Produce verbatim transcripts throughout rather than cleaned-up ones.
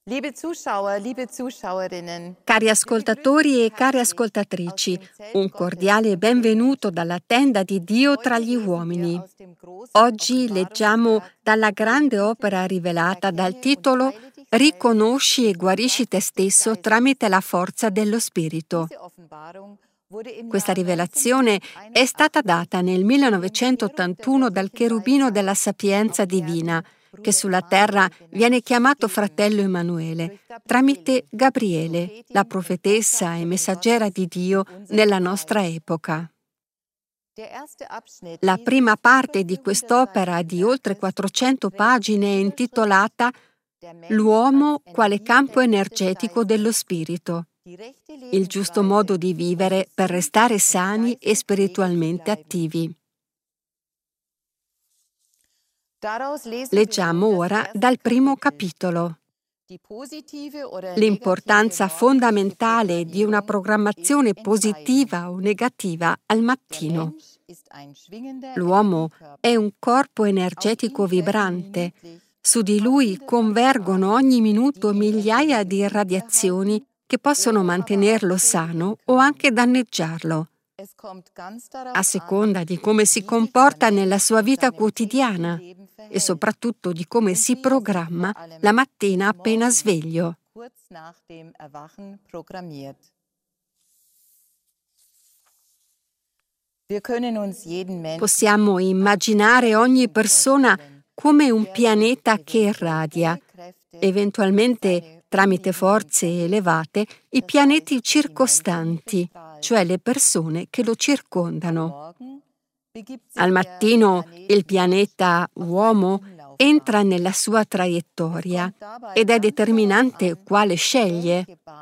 Liebe Zuschauer, liebe Zuschauerinnen, Cari ascoltatori e care ascoltatrici, un cordiale benvenuto dalla tenda di Dio tra gli uomini. Oggi leggiamo dalla grande opera rivelata dal titolo Riconosci e guarisci te stesso tramite la forza dello Spirito. Questa rivelazione è stata data nel millenovecentottantuno dal cherubino della sapienza divina, che sulla terra viene chiamato fratello Emanuele, tramite Gabriele, la profetessa e messaggera di Dio nella nostra epoca. La prima parte di quest'opera di oltre quattrocento pagine è intitolata L'uomo quale campo energetico dello spirito, il giusto modo di vivere per restare sani e spiritualmente attivi. Leggiamo ora dal primo capitolo. L'importanza fondamentale di una programmazione positiva o negativa al mattino. L'uomo è un corpo energetico vibrante. Su di lui convergono ogni minuto migliaia di radiazioni che possono mantenerlo sano o anche danneggiarlo, a seconda di come si comporta nella sua vita quotidiana e soprattutto di come si programma la mattina appena sveglio. Possiamo immaginare ogni persona come un pianeta che irradia, eventualmente tramite forze elevate, i pianeti circostanti, cioè le persone che lo circondano. Al mattino il pianeta uomo entra nella sua traiettoria ed è determinante quale sceglie.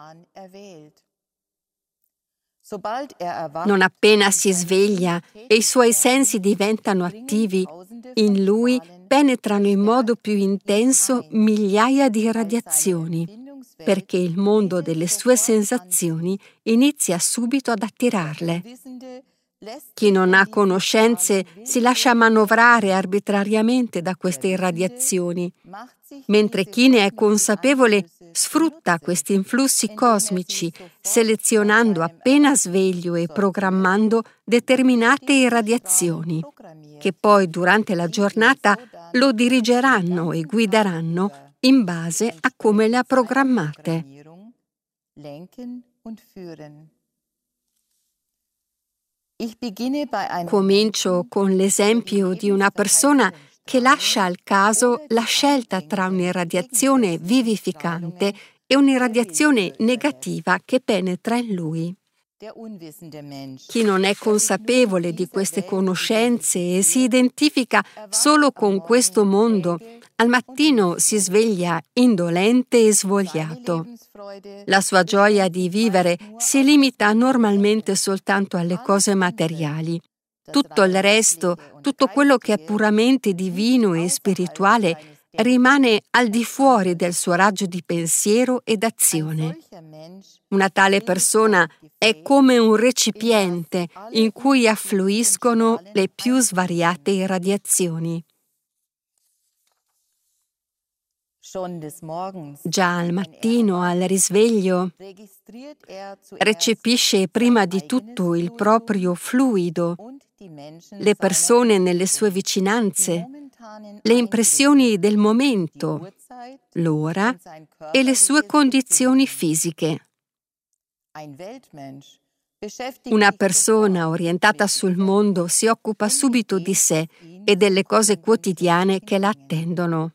Non appena si sveglia e i suoi sensi diventano attivi, in lui penetrano in modo più intenso migliaia di radiazioni, perché il mondo delle sue sensazioni inizia subito ad attirarle. Chi non ha conoscenze si lascia manovrare arbitrariamente da queste irradiazioni, mentre chi ne è consapevole sfrutta questi influssi cosmici, selezionando appena sveglio e programmando determinate irradiazioni, che poi durante la giornata lo dirigeranno e guideranno in base a come le ha programmate. Comincio con l'esempio di una persona che lascia al caso la scelta tra un'irradiazione vivificante e un'irradiazione negativa che penetra in lui. Chi non è consapevole di queste conoscenze e si identifica solo con questo mondo, al mattino si sveglia indolente e svogliato. La sua gioia di vivere si limita normalmente soltanto alle cose materiali. Tutto il resto, tutto quello che è puramente divino e spirituale, rimane al di fuori del suo raggio di pensiero ed azione. Una tale persona è come un recipiente in cui affluiscono le più svariate irradiazioni. Già al mattino, al risveglio, recepisce prima di tutto il proprio fluido, le persone nelle sue vicinanze, le impressioni del momento, l'ora e le sue condizioni fisiche. Una persona orientata sul mondo si occupa subito di sé e delle cose quotidiane che la attendono.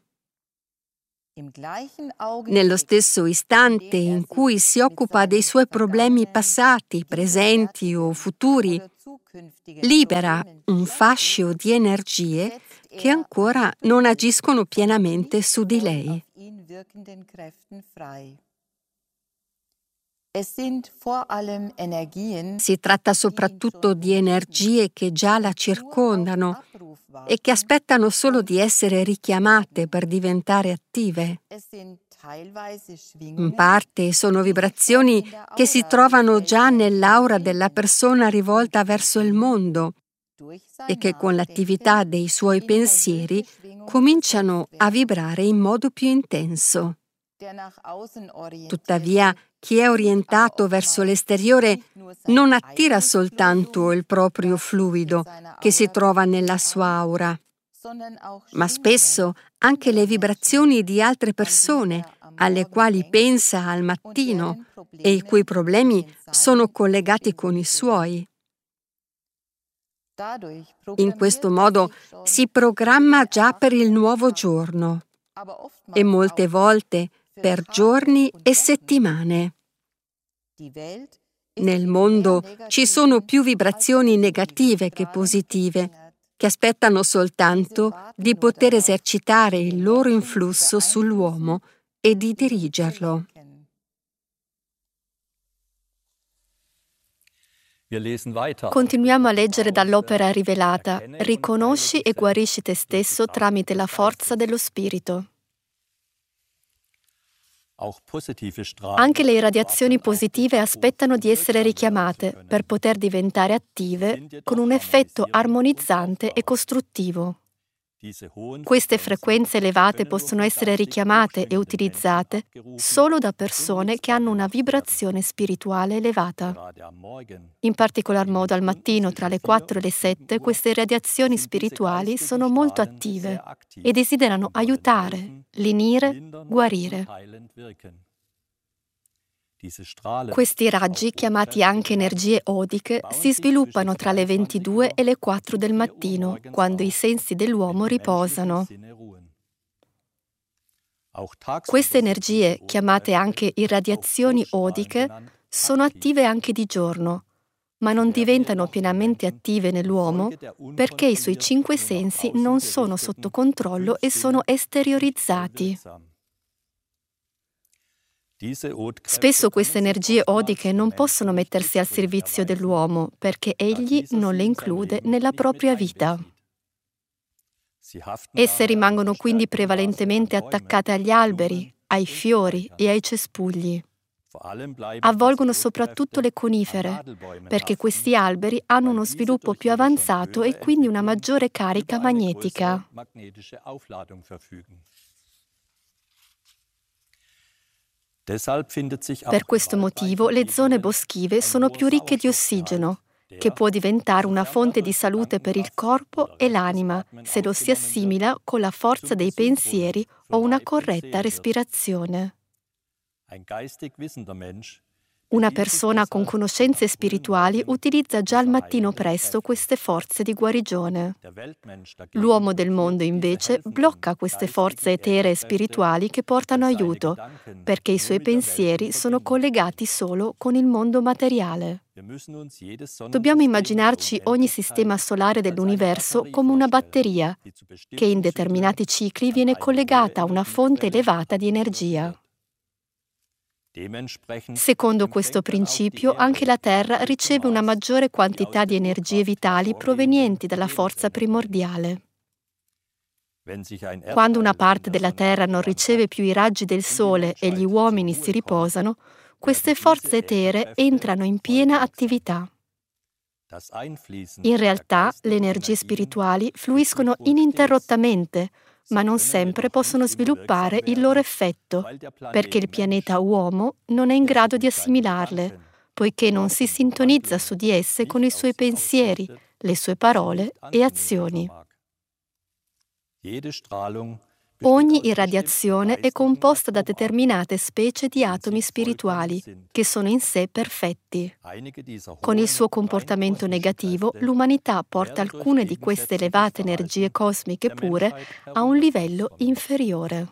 Nello stesso istante in cui si occupa dei suoi problemi passati, presenti o futuri, libera un fascio di energie che ancora non agiscono pienamente su di lei. Si tratta soprattutto di energie che già la circondano e che aspettano solo di essere richiamate per diventare attive. In parte sono vibrazioni che si trovano già nell'aura della persona rivolta verso il mondo e che con l'attività dei suoi pensieri cominciano a vibrare in modo più intenso. Tuttavia, chi è orientato verso l'esteriore non attira soltanto il proprio fluido che si trova nella sua aura, ma spesso anche le vibrazioni di altre persone alle quali pensa al mattino e i cui problemi sono collegati con i suoi. In questo modo si programma già per il nuovo giorno e molte volte per giorni e settimane. Nel mondo ci sono più vibrazioni negative che positive, che aspettano soltanto di poter esercitare il loro influsso sull'uomo e di dirigerlo. Continuiamo a leggere dall'opera rivelata: riconosci e guarisci te stesso tramite la forza dello spirito. Anche le irradiazioni positive aspettano di essere richiamate per poter diventare attive con un effetto armonizzante e costruttivo. Queste frequenze elevate possono essere richiamate e utilizzate solo da persone che hanno una vibrazione spirituale elevata. In particolar modo al mattino tra le quattro e le sette queste radiazioni spirituali sono molto attive e desiderano aiutare, lenire, guarire. Questi raggi, chiamati anche energie odiche, si sviluppano tra le ventidue e le quattro del mattino, quando i sensi dell'uomo riposano. Queste energie, chiamate anche irradiazioni odiche, sono attive anche di giorno, ma non diventano pienamente attive nell'uomo perché i suoi cinque sensi non sono sotto controllo e sono esteriorizzati. Spesso queste energie odiche non possono mettersi al servizio dell'uomo perché egli non le include nella propria vita. Esse rimangono quindi prevalentemente attaccate agli alberi, ai fiori e ai cespugli. Avvolgono soprattutto le conifere, perché questi alberi hanno uno sviluppo più avanzato e quindi una maggiore carica magnetica. Per questo motivo le zone boschive sono più ricche di ossigeno, che può diventare una fonte di salute per il corpo e l'anima se lo si assimila con la forza dei pensieri o una corretta respirazione. Una persona con conoscenze spirituali utilizza già al mattino presto queste forze di guarigione. L'uomo del mondo, invece, blocca queste forze eteree e spirituali che portano aiuto, perché i suoi pensieri sono collegati solo con il mondo materiale. Dobbiamo immaginarci ogni sistema solare dell'universo come una batteria, che in determinati cicli viene collegata a una fonte elevata di energia. Secondo questo principio, anche la Terra riceve una maggiore quantità di energie vitali provenienti dalla forza primordiale. Quando una parte della Terra non riceve più i raggi del Sole e gli uomini si riposano, queste forze eteree entrano in piena attività. In realtà, le energie spirituali fluiscono ininterrottamente, ma non sempre possono sviluppare il loro effetto, perché il pianeta uomo non è in grado di assimilarle, poiché non si sintonizza su di esse con i suoi pensieri, le sue parole e azioni. Ogni irradiazione è composta da determinate specie di atomi spirituali, che sono in sé perfetti. Con il suo comportamento negativo, l'umanità porta alcune di queste elevate energie cosmiche pure a un livello inferiore.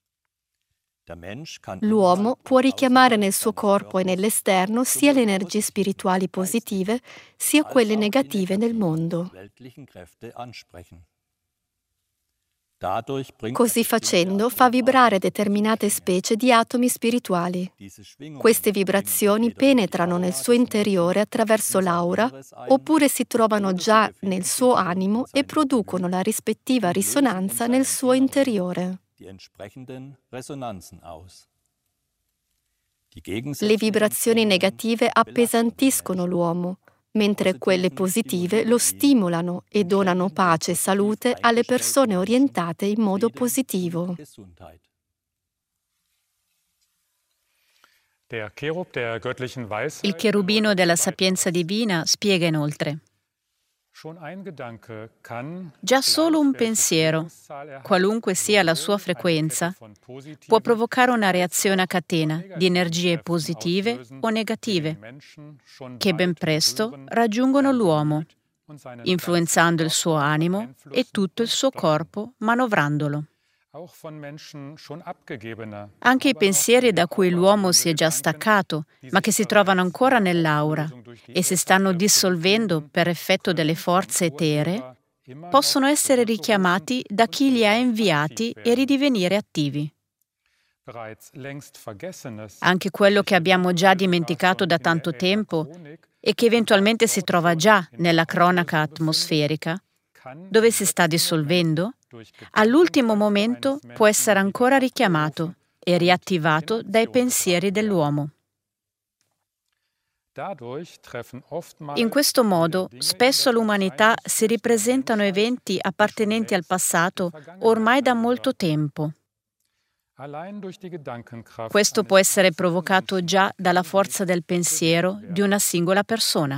L'uomo può richiamare nel suo corpo e nell'esterno sia le energie spirituali positive, sia quelle negative nel mondo. Così facendo fa vibrare determinate specie di atomi spirituali. Queste vibrazioni penetrano nel suo interiore attraverso l'aura oppure si trovano già nel suo animo e producono la rispettiva risonanza nel suo interiore. Le vibrazioni negative appesantiscono l'uomo, mentre quelle positive lo stimolano e donano pace e salute alle persone orientate in modo positivo. Il cherubino della sapienza divina spiega inoltre: già solo un pensiero, qualunque sia la sua frequenza, può provocare una reazione a catena di energie positive o negative, che ben presto raggiungono l'uomo, influenzando il suo animo e tutto il suo corpo, manovrandolo. Anche i pensieri da cui l'uomo si è già staccato, ma che si trovano ancora nell'aura e si stanno dissolvendo per effetto delle forze eteree, possono essere richiamati da chi li ha inviati e ridivenire attivi. Anche quello che abbiamo già dimenticato da tanto tempo e che eventualmente si trova già nella cronaca atmosferica, dove si sta dissolvendo, all'ultimo momento può essere ancora richiamato e riattivato dai pensieri dell'uomo. In questo modo, spesso all'umanità si ripresentano eventi appartenenti al passato ormai da molto tempo. Questo può essere provocato già dalla forza del pensiero di una singola persona.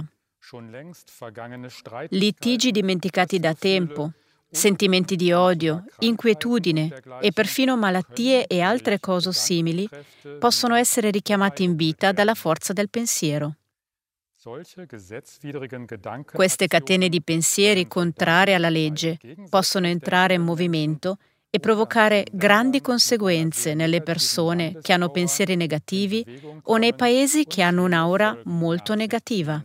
Litigi dimenticati da tempo, sentimenti di odio, inquietudine e perfino malattie e altre cose simili possono essere richiamati in vita dalla forza del pensiero. Queste catene di pensieri contrarie alla legge possono entrare in movimento e provocare grandi conseguenze nelle persone che hanno pensieri negativi o nei paesi che hanno un'aura molto negativa.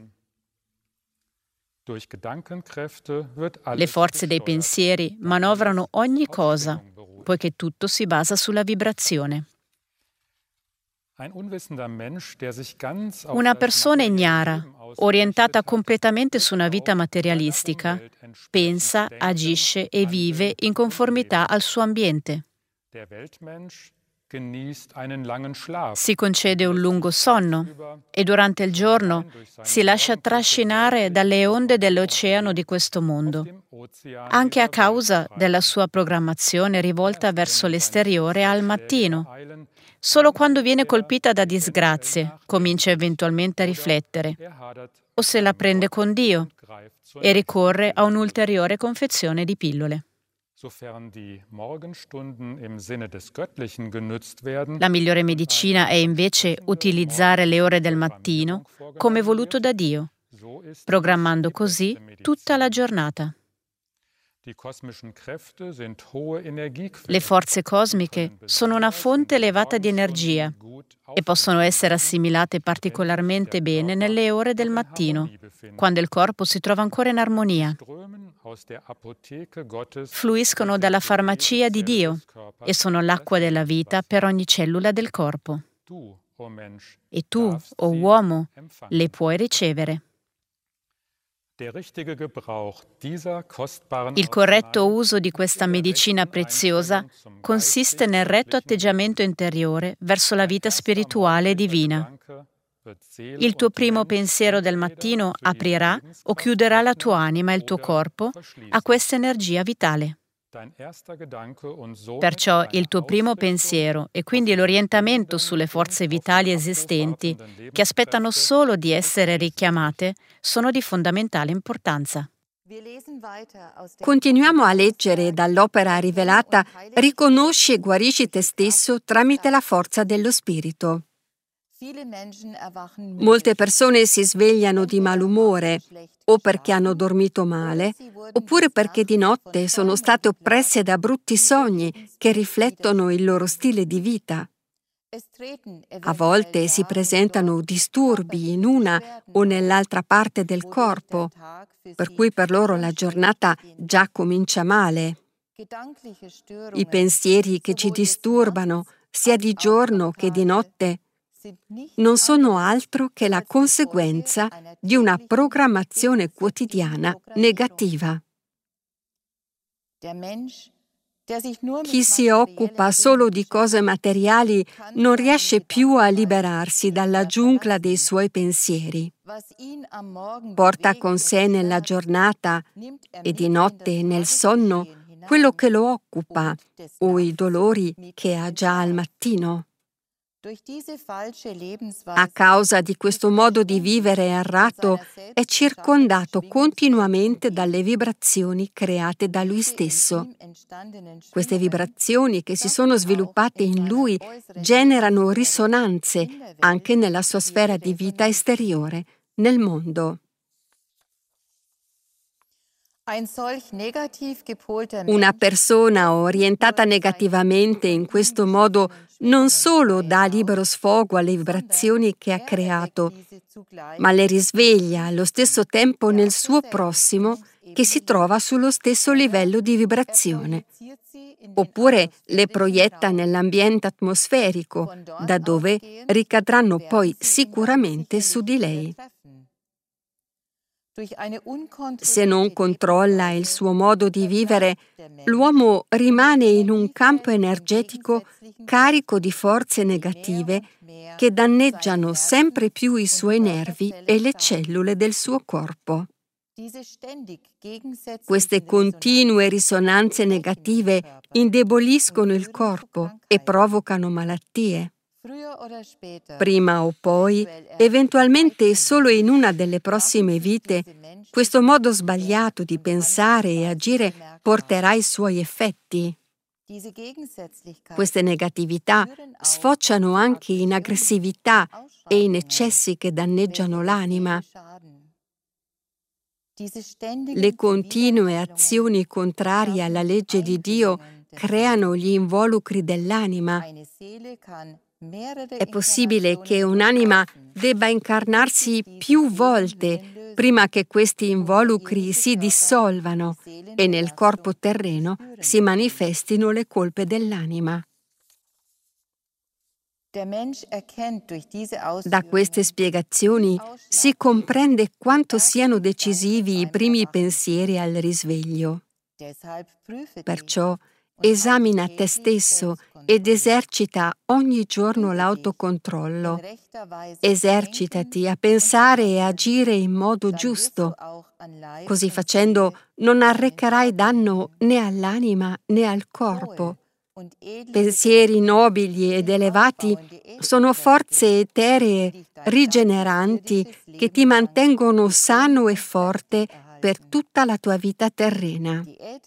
Le forze dei pensieri manovrano ogni cosa, poiché tutto si basa sulla vibrazione. Una persona ignara, orientata completamente su una vita materialistica, pensa, agisce e vive in conformità al suo ambiente. Si concede un lungo sonno e durante il giorno si lascia trascinare dalle onde dell'oceano di questo mondo, anche a causa della sua programmazione rivolta verso l'esteriore al mattino. Solo quando viene colpita da disgrazie comincia eventualmente a riflettere, o se la prende con Dio e ricorre a un'ulteriore confezione di pillole. La migliore medicina è invece utilizzare le ore del mattino come voluto da Dio, programmando così tutta la giornata. Le forze cosmiche sono una fonte elevata di energia e possono essere assimilate particolarmente bene nelle ore del mattino, quando il corpo si trova ancora in armonia. Fluiscono dalla farmacia di Dio e sono l'acqua della vita per ogni cellula del corpo. E tu, o uomo, le puoi ricevere. Il corretto uso di questa medicina preziosa consiste nel retto atteggiamento interiore verso la vita spirituale e divina. Il tuo primo pensiero del mattino aprirà o chiuderà la tua anima e il tuo corpo a questa energia vitale. Perciò il tuo primo pensiero e quindi l'orientamento sulle forze vitali esistenti, che aspettano solo di essere richiamate, sono di fondamentale importanza. Continuiamo a leggere dall'opera rivelata Riconosci e guarisci te stesso tramite la forza dello Spirito. Molte persone si svegliano di malumore o perché hanno dormito male, oppure perché di notte sono state oppresse da brutti sogni che riflettono il loro stile di vita. A volte si presentano disturbi in una o nell'altra parte del corpo, per cui per loro la giornata già comincia male. I pensieri che ci disturbano, sia di giorno che di notte, non sono altro che la conseguenza di una programmazione quotidiana negativa. Chi si occupa solo di cose materiali non riesce più a liberarsi dalla giungla dei suoi pensieri. Porta con sé nella giornata e di notte nel sonno quello che lo occupa o i dolori che ha già al mattino. A causa di questo modo di vivere errato, è circondato continuamente dalle vibrazioni create da lui stesso. Queste vibrazioni che si sono sviluppate in lui generano risonanze anche nella sua sfera di vita esteriore, nel mondo. Una persona orientata negativamente in questo modo non solo dà libero sfogo alle vibrazioni che ha creato, ma le risveglia allo stesso tempo nel suo prossimo che si trova sullo stesso livello di vibrazione, oppure le proietta nell'ambiente atmosferico, da dove ricadranno poi sicuramente su di lei. Se non controlla il suo modo di vivere, l'uomo rimane in un campo energetico carico di forze negative che danneggiano sempre più i suoi nervi e le cellule del suo corpo. Queste continue risonanze negative indeboliscono il corpo e provocano malattie. Prima o poi, eventualmente solo in una delle prossime vite, questo modo sbagliato di pensare e agire porterà i suoi effetti. Queste negatività sfociano anche in aggressività e in eccessi che danneggiano l'anima. Le continue azioni contrarie alla legge di Dio creano gli involucri dell'anima. È possibile che un'anima debba incarnarsi più volte prima che questi involucri si dissolvano e nel corpo terreno si manifestino le colpe dell'anima. Da queste spiegazioni si comprende quanto siano decisivi i primi pensieri al risveglio. Perciò esamina te stesso ed esercita ogni giorno l'autocontrollo. Esercitati a pensare e agire in modo giusto. Così facendo non arrecherai danno né all'anima né al corpo. Pensieri nobili ed elevati sono forze eteree rigeneranti che ti mantengono sano e forte per tutta la tua vita terrena.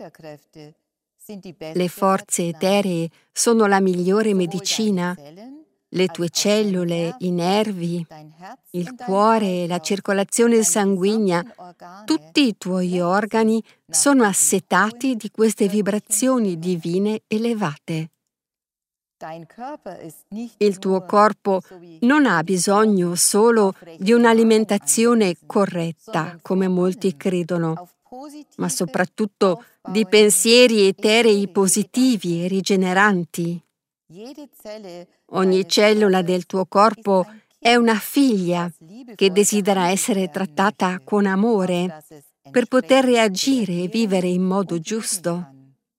Le forze eteree sono la migliore medicina. Le tue cellule, i nervi, il cuore, la circolazione sanguigna, tutti i tuoi organi sono assetati di queste vibrazioni divine elevate. Il tuo corpo non ha bisogno solo di un'alimentazione corretta, come molti credono, ma soprattutto di pensieri eterei positivi e rigeneranti. Ogni cellula del tuo corpo è una figlia che desidera essere trattata con amore per poter reagire e vivere in modo giusto.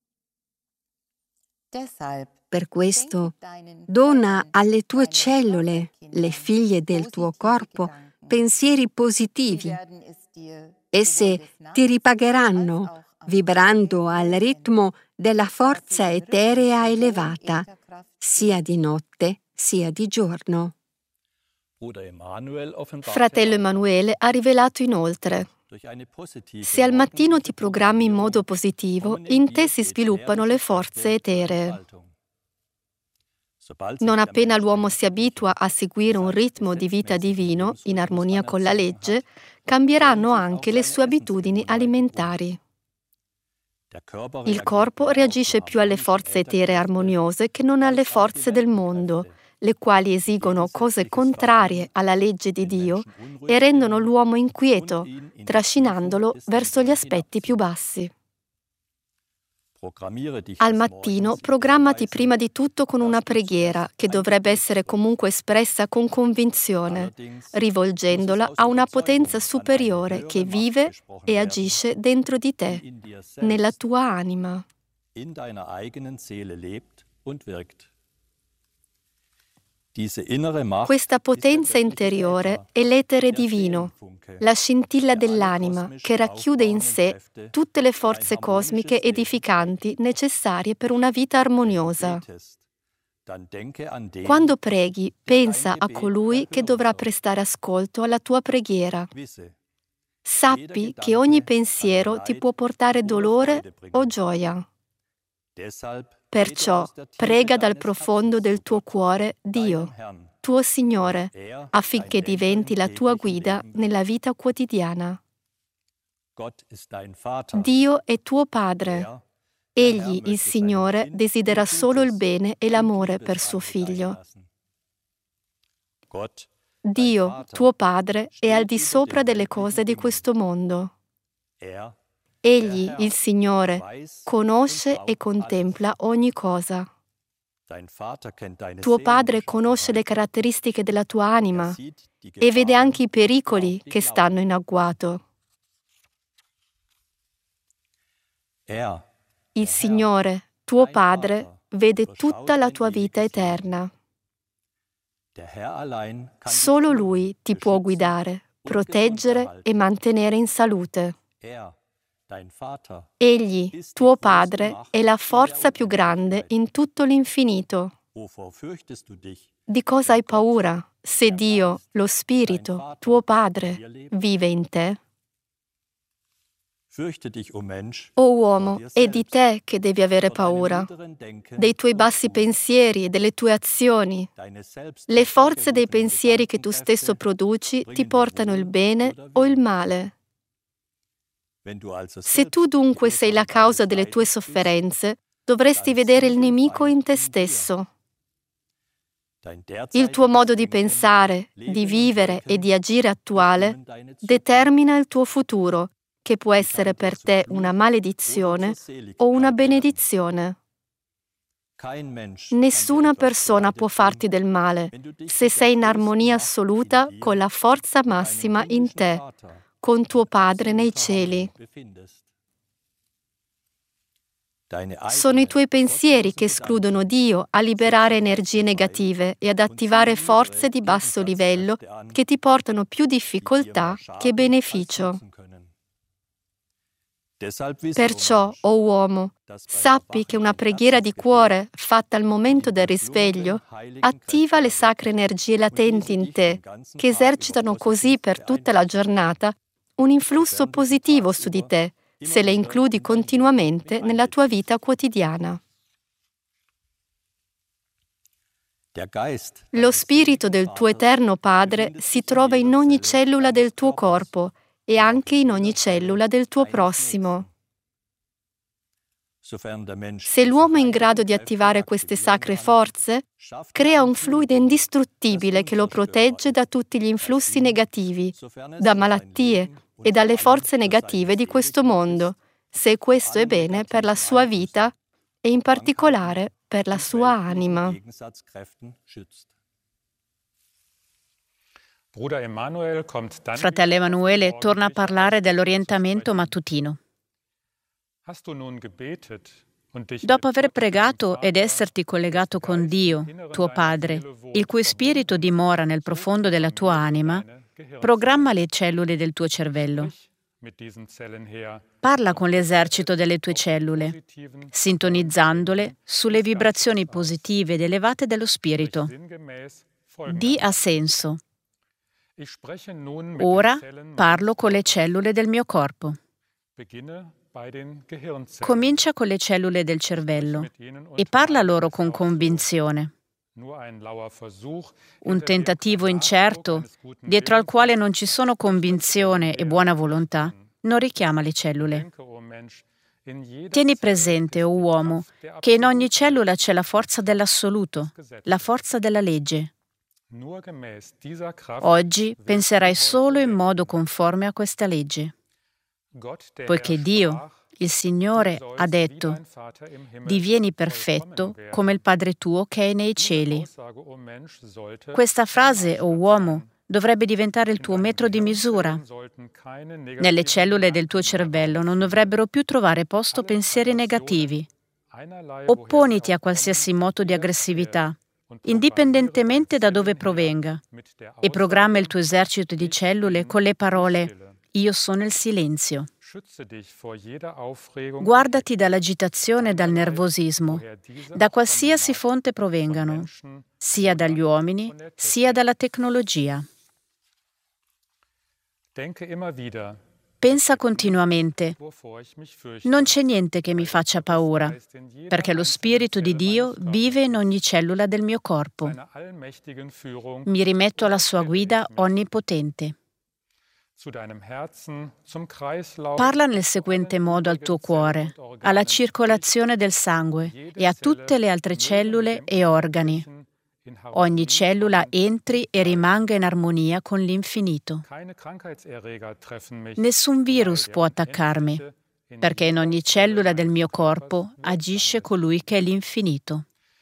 Per questo, dona alle tue cellule, le figlie del tuo corpo, pensieri positivi. Esse ti ripagheranno, vibrando al ritmo della forza eterea elevata, sia di notte sia di giorno. Fratello Emanuele ha rivelato inoltre: se al mattino ti programmi in modo positivo, in te si sviluppano le forze eteree. Non appena l'uomo si abitua a seguire un ritmo di vita divino, in armonia con la legge, cambieranno anche le sue abitudini alimentari. Il corpo reagisce più alle forze eteree armoniose che non alle forze del mondo, le quali esigono cose contrarie alla legge di Dio e rendono l'uomo inquieto, trascinandolo verso gli aspetti più bassi. Al mattino programmati prima di tutto con una preghiera che dovrebbe essere comunque espressa con convinzione, rivolgendola a una potenza superiore che vive e agisce dentro di te, nella tua anima. Questa potenza interiore è l'etere divino, la scintilla dell'anima che racchiude in sé tutte le forze cosmiche edificanti necessarie per una vita armoniosa. Quando preghi, pensa a colui che dovrà prestare ascolto alla tua preghiera. Sappi che ogni pensiero ti può portare dolore o gioia. Perciò prega dal profondo del tuo cuore Dio, tuo Signore, affinché diventi la tua guida nella vita quotidiana. Dio è tuo Padre. Egli, il Signore, desidera solo il bene e l'amore per suo Figlio. Dio, tuo Padre, è al di sopra delle cose di questo mondo. Egli, il Signore, conosce e contempla ogni cosa. Tuo Padre conosce le caratteristiche della tua anima e vede anche i pericoli che stanno in agguato. Il Signore, tuo Padre, vede tutta la tua vita eterna. Solo Lui ti può guidare, proteggere e mantenere in salute. Egli, tuo Padre, è la forza più grande in tutto l'infinito. Di cosa hai paura se Dio, lo Spirito, tuo Padre, vive in te? O uomo, è di te che devi avere paura, dei tuoi bassi pensieri e delle tue azioni. Le forze dei pensieri che tu stesso produci ti portano il bene o il male. Se tu dunque sei la causa delle tue sofferenze, dovresti vedere il nemico in te stesso. Il tuo modo di pensare, di vivere e di agire attuale determina il tuo futuro, che può essere per te una maledizione o una benedizione. Nessuna persona può farti del male se sei in armonia assoluta con la forza massima in te, con tuo Padre nei cieli. Sono i tuoi pensieri che escludono Dio a liberare energie negative e ad attivare forze di basso livello che ti portano più difficoltà che beneficio. Perciò, o oh uomo, sappi che una preghiera di cuore fatta al momento del risveglio attiva le sacre energie latenti in te, che esercitano così per tutta la giornata un influsso positivo su di te, se le includi continuamente nella tua vita quotidiana. Lo spirito del tuo eterno Padre si trova in ogni cellula del tuo corpo e anche in ogni cellula del tuo prossimo. Se l'uomo è in grado di attivare queste sacre forze, crea un fluido indistruttibile che lo protegge da tutti gli influssi negativi, da malattie e dalle forze negative di questo mondo, se questo è bene per la sua vita e in particolare per la sua anima. Fratello Emanuele torna a parlare dell'orientamento mattutino. Dopo aver pregato ed esserti collegato con Dio, tuo Padre, il cui spirito dimora nel profondo della tua anima, programma le cellule del tuo cervello. Parla con l'esercito delle tue cellule, sintonizzandole sulle vibrazioni positive ed elevate dello spirito. Di ha senso. Ora parlo con le cellule del mio corpo. Comincia con le cellule del cervello e parla loro con convinzione. Un tentativo incerto, dietro al quale non ci sono convinzione e buona volontà, non richiama le cellule. Tieni presente, o uomo, che in ogni cellula c'è la forza dell'assoluto, la forza della legge. Oggi penserai solo in modo conforme a questa legge. Poiché Dio, il Signore, ha detto: divieni perfetto come il Padre tuo che è nei cieli. Questa frase, o uomo, dovrebbe diventare il tuo metro di misura. Nelle cellule del tuo cervello non dovrebbero più trovare posto pensieri negativi. Opponiti a qualsiasi moto di aggressività, indipendentemente da dove provenga, e programma il tuo esercito di cellule con le parole: io sono il silenzio. Guardati dall'agitazione e dal nervosismo, da qualsiasi fonte provengano, sia dagli uomini, sia dalla tecnologia. Pensa continuamente, non c'è niente che mi faccia paura, perché lo Spirito di Dio vive in ogni cellula del mio corpo. Mi rimetto alla sua guida onnipotente. Parla nel seguente modo al tuo cuore, alla circolazione del sangue e a tutte le altre cellule e organi. Ogni cellula entri e rimanga in armonia con l'infinito. Nessun virus può attaccarmi, perché in ogni cellula del mio corpo agisce colui che è l'infinito.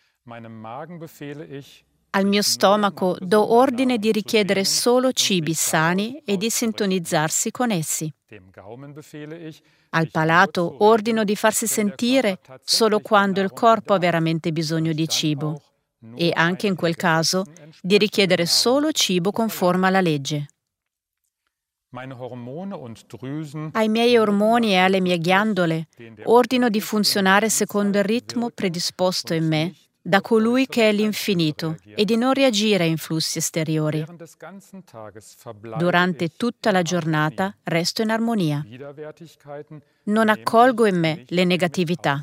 Al mio stomaco do ordine di richiedere solo cibi sani e di sintonizzarsi con essi. Al palato ordino di farsi sentire solo quando il corpo ha veramente bisogno di cibo e, anche in quel caso, di richiedere solo cibo conforme alla legge. Ai miei ormoni e alle mie ghiandole ordino di funzionare secondo il ritmo predisposto in me da colui che è l'infinito e di non reagire a influssi esteriori. Durante tutta la giornata resto in armonia. Non accolgo in me le negatività.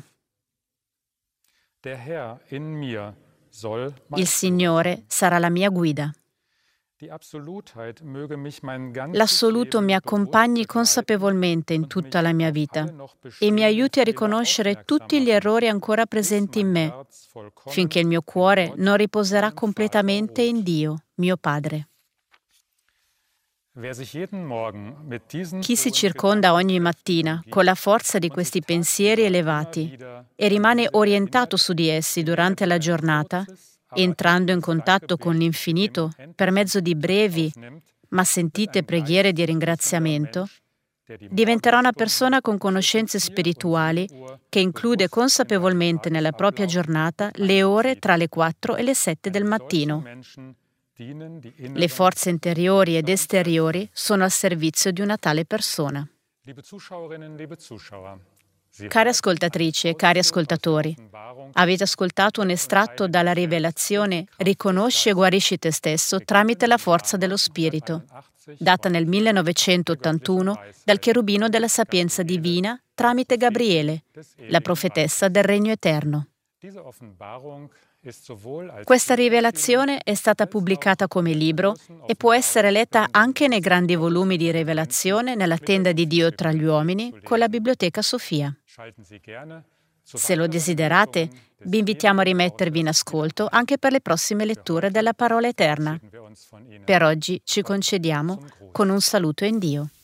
Il Signore sarà la mia guida. L'assoluto mi accompagni consapevolmente in tutta la mia vita e mi aiuti a riconoscere tutti gli errori ancora presenti in me, finché il mio cuore non riposerà completamente in Dio, mio Padre. Chi si circonda ogni mattina con la forza di questi pensieri elevati e rimane orientato su di essi durante la giornata, entrando in contatto con l'infinito per mezzo di brevi ma sentite preghiere di ringraziamento, diventerà una persona con conoscenze spirituali che include consapevolmente nella propria giornata le ore tra le quattro e le sette del mattino. Le forze interiori ed esteriori sono al servizio di una tale persona. Cari ascoltatrici e cari ascoltatori, avete ascoltato un estratto dalla rivelazione Riconosci e guarisci te stesso tramite la forza dello Spirito, data nel millenovecentottantuno dal cherubino della sapienza divina tramite Gabriele, la profetessa del Regno Eterno. Questa rivelazione è stata pubblicata come libro e può essere letta anche nei grandi volumi di rivelazione nella tenda di Dio tra gli uomini con la Biblioteca Sofia. Se lo desiderate, vi invitiamo a rimettervi in ascolto anche per le prossime letture della Parola Eterna. Per oggi ci concediamo con un saluto in Dio.